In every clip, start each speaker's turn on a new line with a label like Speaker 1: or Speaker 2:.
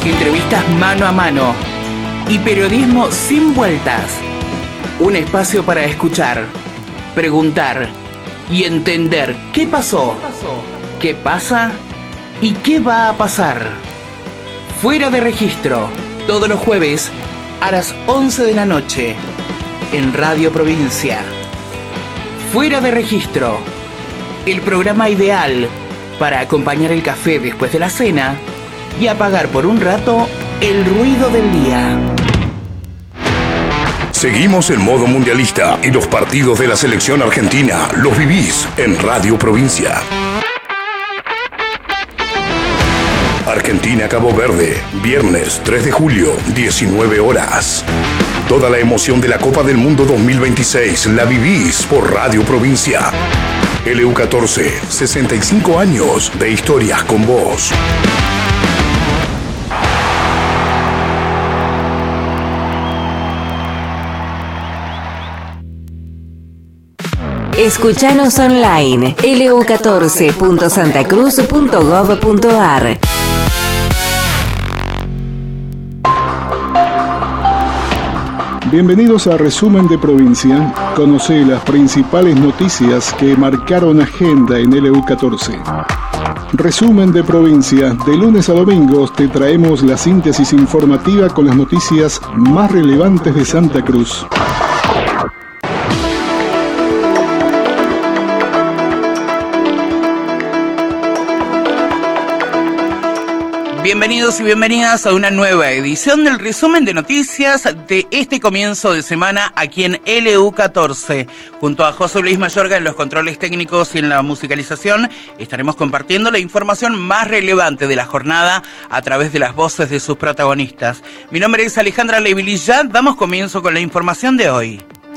Speaker 1: entrevistas mano a mano y periodismo sin vueltas. Un espacio para escuchar, preguntar y entender qué pasó, qué pasa y qué va a pasar. Fuera de registro, todos los jueves a las 11 de la noche en Radio Provincia. Fuera de registro, el programa ideal para acompañar el café después de la cena y apagar por un rato el ruido del día.
Speaker 2: Seguimos en modo mundialista y los partidos de la selección argentina los vivís en Radio Provincia. Argentina-Cabo Verde, viernes 3 de julio, 19 horas. Toda la emoción de la Copa del Mundo 2026 la vivís por Radio Provincia. LU14, 65 años de historias con vos.
Speaker 3: Escuchanos online, lu14.santacruz.gov.ar.
Speaker 4: Bienvenidos a Resumen de Provincia. Conoce las principales noticias que marcaron agenda en LU14. Resumen de Provincia. De lunes a domingos te traemos la síntesis informativa con las noticias más relevantes de Santa Cruz.
Speaker 1: Bienvenidos y bienvenidas a una nueva edición del resumen de noticias de este comienzo de semana aquí en LU14. Junto a José Luis Mayorga en los controles técnicos y en la musicalización, estaremos compartiendo la información más relevante de la jornada a través de las voces de sus protagonistas. Mi nombre es Alejandra Levililla, damos comienzo con la información de hoy.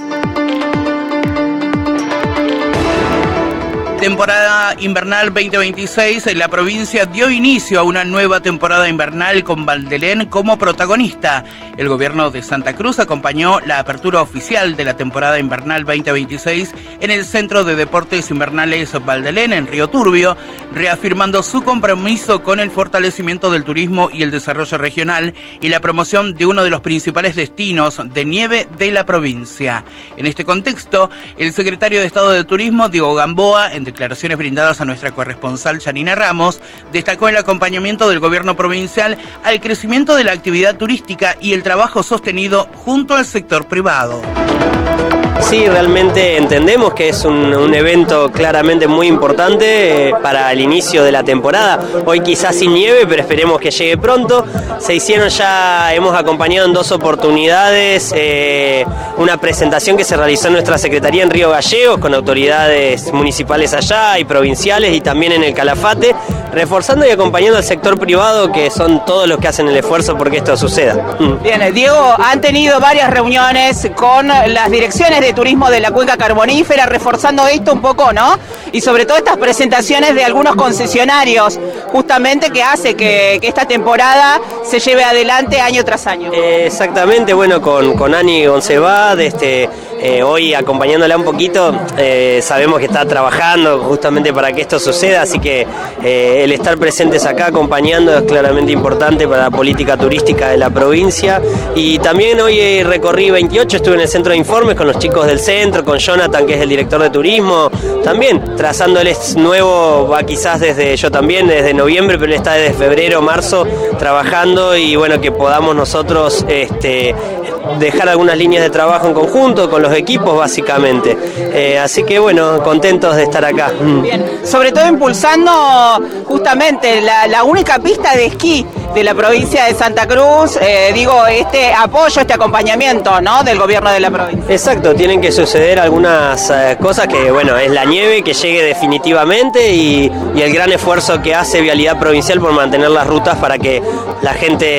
Speaker 1: Temporada invernal 2026, la provincia dio inicio a una nueva temporada invernal con Valdelén como protagonista. El gobierno de Santa Cruz acompañó la apertura oficial de la temporada invernal 2026 en el Centro de Deportes Invernales Valdelén, en Río Turbio, reafirmando su compromiso con el fortalecimiento del turismo y el desarrollo regional y la promoción de uno de los principales destinos de nieve de la provincia. En este contexto, el secretario de Estado de Turismo, Diego Gamboa, en declaraciones brindadas a nuestra corresponsal Yanina Ramos, destacó el acompañamiento del gobierno provincial al crecimiento de la actividad turística y el trabajo sostenido junto al sector privado.
Speaker 5: Sí, realmente entendemos que es un evento claramente muy importante para el inicio de la temporada. Hoy quizás sin nieve, pero esperemos que llegue pronto. Hemos acompañado en 2 oportunidades una presentación que se realizó en nuestra secretaría en Río Gallegos con autoridades municipales allá y provinciales y también en el Calafate, reforzando y acompañando al sector privado, que son todos los que hacen el esfuerzo porque esto suceda.
Speaker 6: Bien, Diego, han tenido varias reuniones con las direcciones de turismo de la cuenca carbonífera, reforzando esto un poco, ¿no? Y sobre todo estas presentaciones de algunos concesionarios, justamente que hace que esta temporada se lleve adelante año tras año.
Speaker 5: Exactamente, bueno, con Ani Gonzebad, hoy acompañándola un poquito, sabemos que está trabajando justamente para que esto suceda, así que el estar presentes acá acompañando es claramente importante para la política turística de la provincia. Y también hoy recorrí 28, estuve en el centro de informes con los chicos del centro, con Jonathan, que es el director de turismo, también trazándoles nuevo, va quizás yo también desde noviembre, pero él está desde febrero, marzo trabajando, y bueno, que podamos nosotros dejar algunas líneas de trabajo en conjunto con los equipos básicamente, así que bueno, contentos de estar acá.
Speaker 6: Bien, sobre todo impulsando justamente la única pista de esquí de la provincia de Santa Cruz, este apoyo, este acompañamiento, ¿no?, del gobierno de la provincia.
Speaker 5: Exacto, tienen que suceder algunas cosas que, bueno, es la nieve que llegue definitivamente y el gran esfuerzo que hace Vialidad Provincial por mantener las rutas para que la gente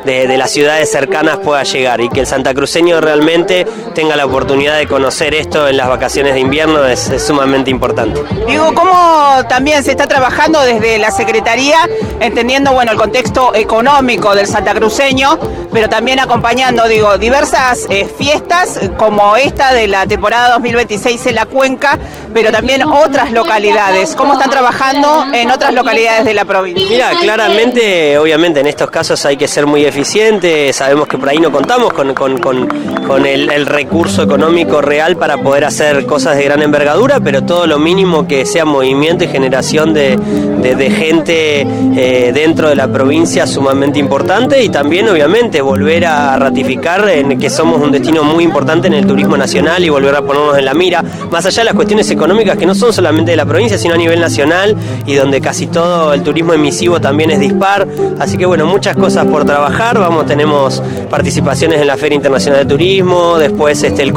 Speaker 5: de las ciudades cercanas pueda llegar, y que el santacruceño realmente tenga la oportunidad de conocer esto en las vacaciones de invierno es sumamente importante.
Speaker 6: Digo, ¿cómo también se está trabajando desde la Secretaría, entendiendo bueno el contexto económico del santacruceño, pero también acompañando, digo, diversas fiestas como esta de la temporada 2026 en la Cuenca, pero también otras localidades? ¿Cómo están trabajando en otras localidades de la provincia?
Speaker 5: Mira, claramente, obviamente en estos casos hay que ser muy eficiente, sabemos que por ahí no contamos con el recurso económico real para poder hacer cosas de gran envergadura, pero todo lo mínimo que sea movimiento y generación de gente dentro de la provincia sumamente importante, y también obviamente volver a ratificar en que somos un destino muy importante en el turismo nacional y volver a ponernos en la mira, más allá de las cuestiones económicas que no son solamente de la provincia sino a nivel nacional, y donde casi todo el turismo emisivo también es dispar. Así que bueno, muchas cosas por trabajar. Tenemos participaciones en la Feria Internacional de Turismo, después el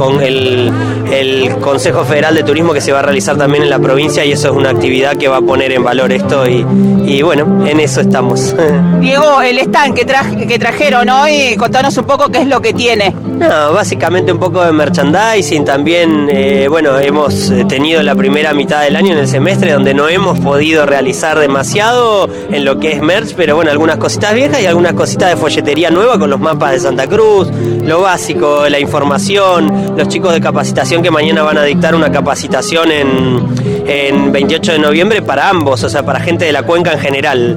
Speaker 5: Consejo Federal de Turismo que se va a realizar también en la provincia, y eso es una actividad que va a poner en valor esto, y bueno, en eso estamos.
Speaker 6: Diego, el stand que trajeron hoy, contanos un poco qué es lo que tiene.
Speaker 5: No, básicamente un poco de merchandising, también hemos tenido la primera mitad del año en el semestre donde no hemos podido realizar demasiado en lo que es merch, pero bueno, algunas cositas viejas y algunas cositas de folletería nueva con los mapas de Santa Cruz, lo básico, la información, los chicos de capacitación que mañana van a dictar una capacitación en 28 de noviembre para ambos, o sea, para gente de la Cuenca en general.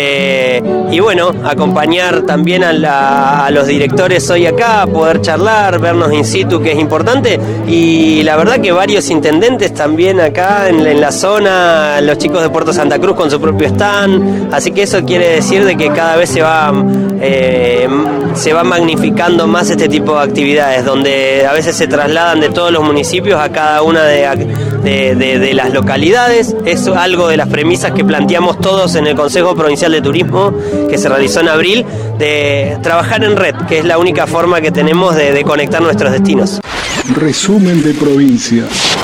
Speaker 5: Y bueno, acompañar también a los directores hoy acá, poder charlar, vernos in situ, que es importante, y la verdad que varios intendentes también acá en la zona, los chicos de Puerto Santa Cruz con su propio stand, así que eso quiere decir de que cada vez se va magnificando más este tipo de actividades, donde a veces se trasladan de todos los municipios a cada una de las localidades. Es algo de las premisas que planteamos todos en el Consejo Provincial de Turismo, que se realizó en abril, de trabajar en red, que es la única forma que tenemos de conectar nuestros destinos.
Speaker 4: Resumen de provincia.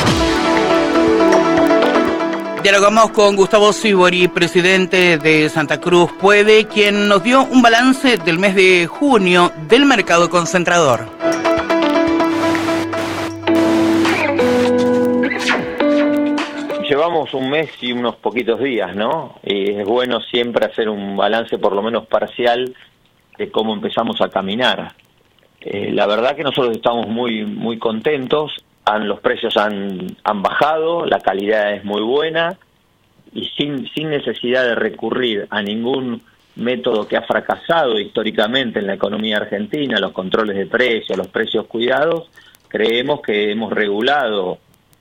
Speaker 1: Dialogamos con Gustavo Sibori, presidente de Santa Cruz Puede, quien nos dio un balance del mes de junio del mercado concentrador.
Speaker 7: Llevamos un mes y unos poquitos días, ¿no? Y es bueno siempre hacer un balance por lo menos parcial de cómo empezamos a caminar. La verdad que nosotros estamos muy contentos. Los precios han bajado, la calidad es muy buena, y sin necesidad de recurrir a ningún método que ha fracasado históricamente en la economía argentina, los controles de precios, los precios cuidados, creemos que hemos regulado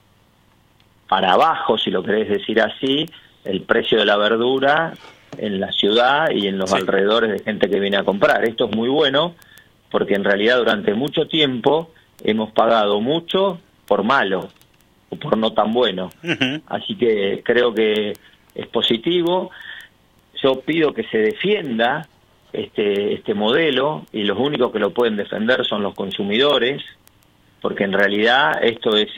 Speaker 7: para abajo, si lo querés decir así, el precio de la verdura en la ciudad y en los alrededores de gente que viene a comprar. Esto es muy bueno, porque en realidad durante mucho tiempo hemos pagado mucho por malo o por no tan bueno. Así que creo que es positivo. Yo pido que se defienda este modelo, y los únicos que lo pueden defender son los consumidores, porque en realidad esto es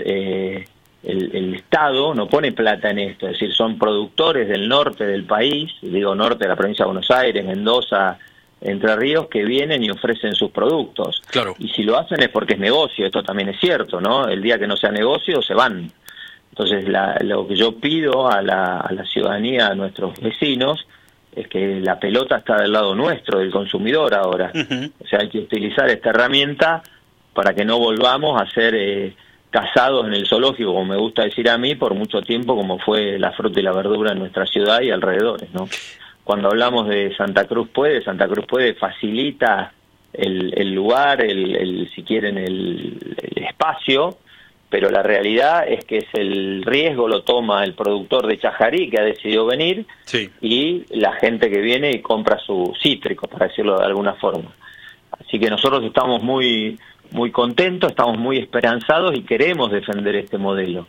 Speaker 7: el Estado no pone plata en esto, es decir, son productores del norte del país, digo norte de la provincia de Buenos Aires, Mendoza, Entre Ríos, que vienen y ofrecen sus productos.
Speaker 1: Claro.
Speaker 7: Y si lo hacen es porque es negocio, esto también es cierto, ¿no? El día que no sea negocio se van. Entonces lo que yo pido a la ciudadanía, a nuestros vecinos, es que la pelota está del lado nuestro, del consumidor ahora. O sea, hay que utilizar esta herramienta para que no volvamos a ser cazados en el zoológico, como me gusta decir a mí, por mucho tiempo, como fue la fruta y la verdura en nuestra ciudad y alrededores, ¿no? Cuando hablamos de Santa Cruz Puede facilita el lugar, si quieren, el espacio, pero la realidad es que el riesgo lo toma el productor de Chajarí, que ha decidido venir, y la gente que viene y compra su cítrico, para decirlo de alguna forma. Así que nosotros estamos muy contentos, estamos muy esperanzados y queremos defender este modelo.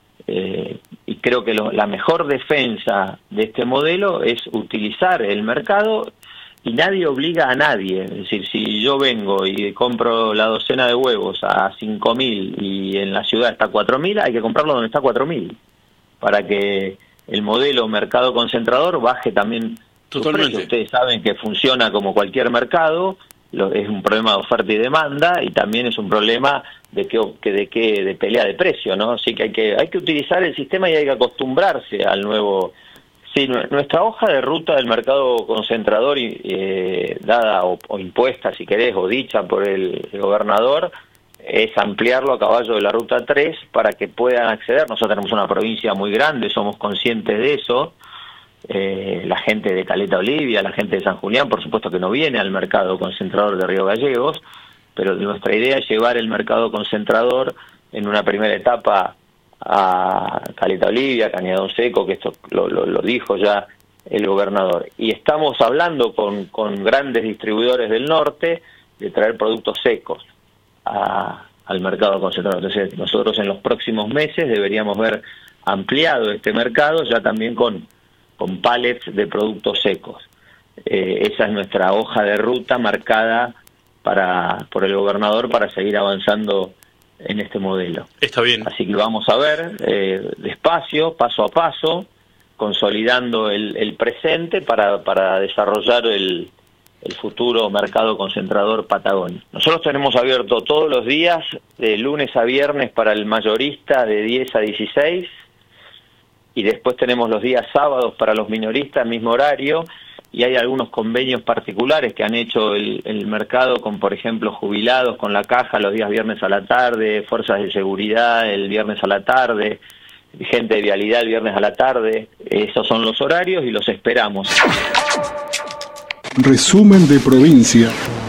Speaker 7: Y creo que la mejor defensa de este modelo es utilizar el mercado, y nadie obliga a nadie. Es decir, si yo vengo y compro la docena de huevos a 5.000 y en la ciudad está 4.000, hay que comprarlo donde está 4.000, para que el modelo mercado concentrador baje también su precio. Ustedes saben que funciona como cualquier mercado, es un problema de oferta y demanda, y también es un problema de pelea de precio, ¿no? Así que hay que utilizar el sistema y hay que acostumbrarse al nuevo. Sí, nuestra hoja de ruta del mercado concentrador, dada o impuesta, si querés, o dicha por el gobernador, es ampliarlo a caballo de la ruta 3 para que puedan acceder. Nosotros tenemos una provincia muy grande, somos conscientes de eso. La gente de Caleta Olivia, la gente de San Julián, por supuesto que no viene al mercado concentrador de Río Gallegos, pero nuestra idea es llevar el mercado concentrador en una primera etapa a Caleta Olivia, Cañadón Seco, que esto lo dijo ya el gobernador. Y estamos hablando con grandes distribuidores del norte de traer productos secos al mercado concentrador. Entonces nosotros en los próximos meses deberíamos ver ampliado este mercado ya también con pallets de productos secos. Esa es nuestra hoja de ruta marcada por el gobernador para seguir avanzando en este modelo.
Speaker 8: Está bien.
Speaker 7: Así que lo vamos a ver despacio, paso a paso, consolidando el presente para desarrollar el futuro mercado concentrador Patagonia. Nosotros tenemos abierto todos los días, de lunes a viernes para el mayorista de 10 a 16, y después tenemos los días sábados para los minoristas, mismo horario, y hay algunos convenios particulares que han hecho el mercado con, por ejemplo, jubilados con la caja los días viernes a la tarde, fuerzas de seguridad el viernes a la tarde, gente de vialidad el viernes a la tarde. Esos son los horarios y los esperamos.
Speaker 4: Resumen de provincia.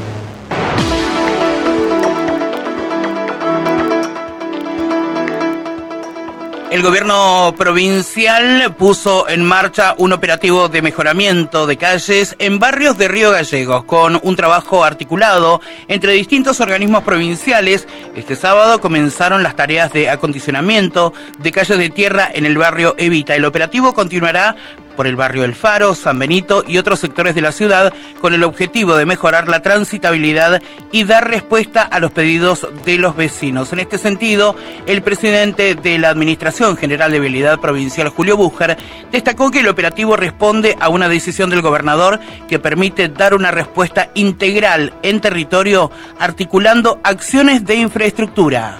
Speaker 1: El gobierno provincial puso en marcha un operativo de mejoramiento de calles en barrios de Río Gallegos, con un trabajo articulado entre distintos organismos provinciales. Este sábado comenzaron las tareas de acondicionamiento de calles de tierra en el barrio Evita. El operativo continuará por el barrio El Faro, San Benito y otros sectores de la ciudad, con el objetivo de mejorar la transitabilidad y dar respuesta a los pedidos de los vecinos. En este sentido, el presidente de la Administración General de Vialidad Provincial, Julio Bújar, destacó que el operativo responde a una decisión del gobernador que permite dar una respuesta integral en territorio, articulando acciones de infraestructura.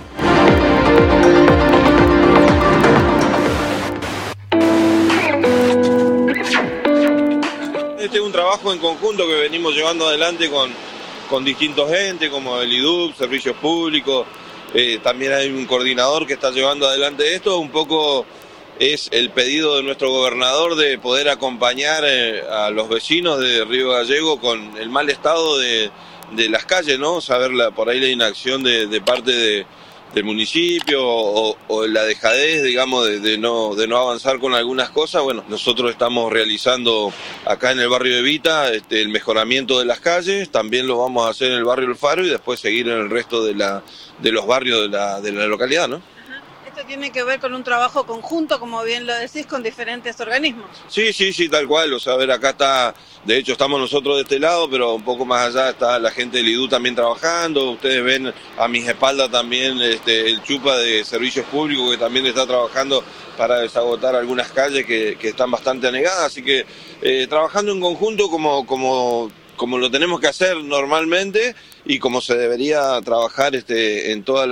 Speaker 8: Este es un trabajo en conjunto que venimos llevando adelante con distintos entes, como el IDUB, Servicios Públicos. También hay un coordinador que está llevando adelante esto. Un poco es el pedido de nuestro gobernador de poder acompañar a los vecinos de Río Gallego con el mal estado de las calles, ¿no? Saber por ahí la inacción de parte del municipio o la dejadez, digamos, de no avanzar con algunas cosas. Bueno, nosotros estamos realizando acá en el barrio Evita el mejoramiento de las calles, también lo vamos a hacer en el barrio El Faro y después seguir en el resto de los barrios de la localidad, ¿no?
Speaker 9: Esto tiene que ver con un trabajo conjunto, como bien lo decís, con diferentes organismos.
Speaker 8: Sí, tal cual. O sea, a ver, acá está, de hecho estamos nosotros de este lado, pero un poco más allá está la gente del IDU también trabajando. Ustedes ven a mis espaldas también el Chupa de Servicios Públicos, que también está trabajando para desagotar algunas calles que están bastante anegadas. Así que trabajando en conjunto como lo tenemos que hacer normalmente y como se debería trabajar en todos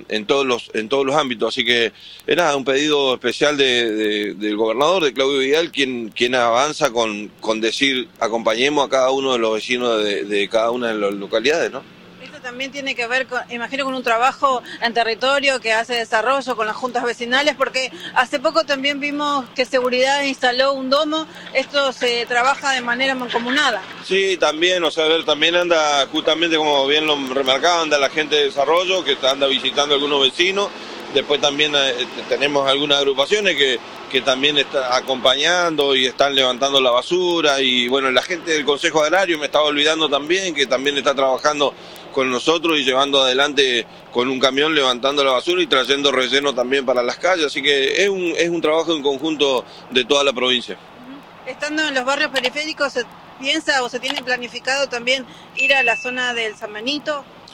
Speaker 8: los ámbitos. Así que era un pedido especial del gobernador, de Claudio Vidal, quien avanza con decir acompañemos a cada uno de los vecinos de cada una de las localidades, ¿no?
Speaker 9: Esto también tiene que ver, imagino, con un trabajo en territorio que hace desarrollo con las juntas vecinales, porque hace poco también vimos que Seguridad instaló un domo. Esto se trabaja de manera mancomunada.
Speaker 8: Sí, también, o sea, a ver, también anda, justamente como bien lo remarcaba, anda la gente de desarrollo que anda visitando a algunos vecinos. Después también tenemos algunas agrupaciones que también están acompañando y están levantando la basura, y bueno, la gente del Consejo Agrario, me estaba olvidando también, que también está trabajando con nosotros y llevando adelante con un camión levantando la basura y trayendo relleno también para las calles. Así que es un trabajo en conjunto de toda la provincia.
Speaker 9: Estando en los barrios periféricos, ¿se piensa o se tiene planificado también ir a la zona del San Benito?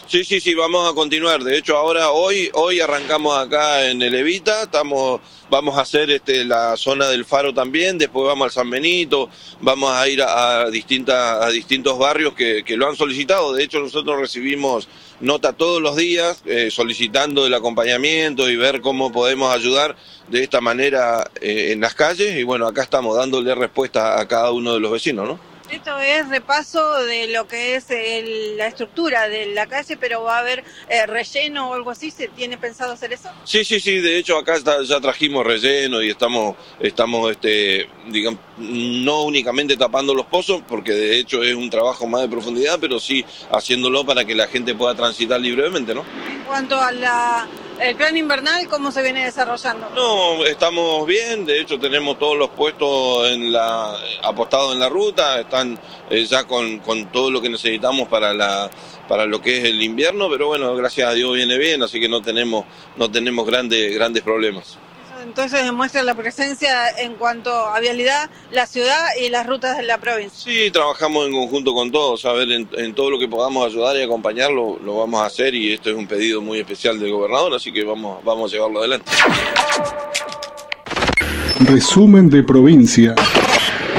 Speaker 8: Sí, vamos a continuar. De hecho, ahora hoy arrancamos acá en el Evita, vamos a hacer la zona del Faro también, después vamos al San Benito, vamos a ir a distintos barrios que lo han solicitado. De hecho, nosotros recibimos nota todos los días solicitando el acompañamiento y ver cómo podemos ayudar de esta manera en las calles, y bueno, acá estamos dándole respuesta a cada uno de los vecinos, ¿no?
Speaker 9: Esto es repaso de lo que es la estructura de la calle, pero va a haber relleno o algo así. ¿Se tiene pensado hacer eso?
Speaker 8: Sí, de hecho acá ya trajimos relleno y estamos digamos, no únicamente tapando los pozos, porque de hecho es un trabajo más de profundidad, pero sí haciéndolo para que la gente pueda transitar libremente, ¿no?
Speaker 9: En cuanto a el plan invernal, ¿cómo se viene desarrollando?
Speaker 8: No, estamos bien, de hecho tenemos todos los puestos apostados en la ruta, están ya con todo lo que necesitamos para lo que es el invierno, pero bueno, gracias a Dios viene bien, así que no tenemos grandes problemas.
Speaker 9: Entonces demuestra la presencia en cuanto a vialidad, la ciudad y las rutas de la provincia.
Speaker 8: Sí, trabajamos en conjunto con todos, a ver, en todo lo que podamos ayudar y acompañarlo, lo vamos a hacer, y esto es un pedido muy especial del gobernador, así que vamos a llevarlo adelante.
Speaker 4: Resumen de provincia.